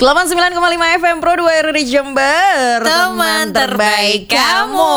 89,5 FM Pro 2 RRI Jember, teman terbaik kamu.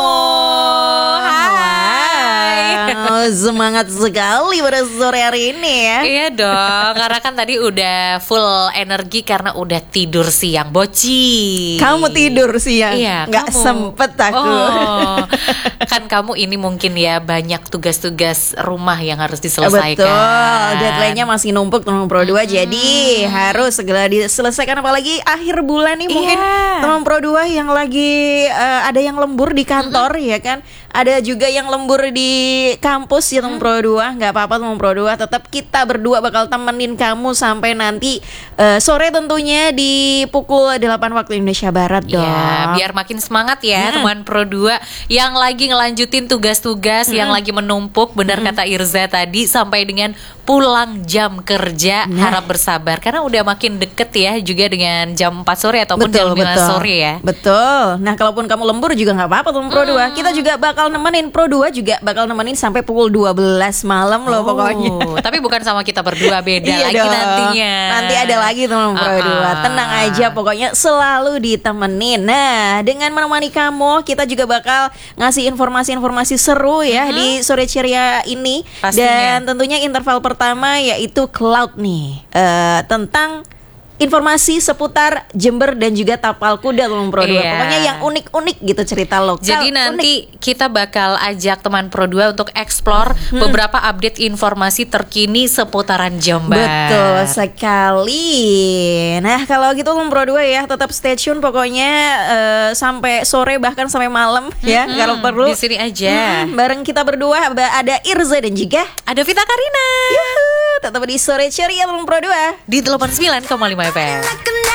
Hai. Semangat sekali pada sore hari ini ya. Iya dong, karena kan tadi udah full energi karena udah tidur siang, Boci. Kamu tidur siang? Iya, nggak kamu. sempet aku. Kan kamu ini mungkin ya banyak tugas-tugas rumah yang harus diselesaikan. Betul, deadline-nya masih numpuk teman Pro 2, jadi harus segera diselesaikan, apalagi akhir bulan nih mungkin teman Pro 2 yang lagi ada yang lembur di kantor ya kan. Ada juga yang lembur di kampus ya teman Pro 2. Nggak apa-apa teman Pro 2, tetap kita berdua bakal temenin kamu sampai nanti sore tentunya di pukul 8 waktu Indonesia Barat dong. Ya, biar makin semangat ya teman Pro 2 yang lagi ngelanjutin tugas-tugas yang lagi menumpuk. Benar kata Irza tadi, sampai dengan pulang jam kerja. Harap bersabar karena udah makin deket ya juga dengan jam 4 sore ataupun jam 5 sore ya. Betul. Nah, kalaupun kamu lembur juga nggak apa-apa teman Pro 2. Kita juga bakal nemenin Pro 2 juga bakal nemenin sampai pukul 12 malam loh pokoknya. Tapi bukan sama kita berdua, beda Iya lagi dong. nantinya. Nanti ada lagi teman Pro 2. Tenang aja, pokoknya selalu ditemenin. Nah, dengan menemani kamu, kita juga bakal ngasih informasi-informasi seru ya di sore ceria ini. Pastinya. Dan tentunya interval pertama yaitu Cloud nih, tentang informasi seputar Jember dan juga Tapal Kuda teman Pro 2. Iya. Pokoknya yang unik-unik gitu, cerita lokal. Jadi nanti kita bakal ajak teman Pro 2 untuk explore beberapa update informasi terkini seputaran Jember. Betul sekali. Nah, kalau gitu teman Pro 2 ya, tetap stay tune pokoknya sampai sore bahkan sampai malam ya kalau perlu. Di sini aja. Bareng kita berdua ada Irza dan juga Ada Vita Karina. Yuhu, tetap di sore ceria teman Pro 2 Di 89,5 FM.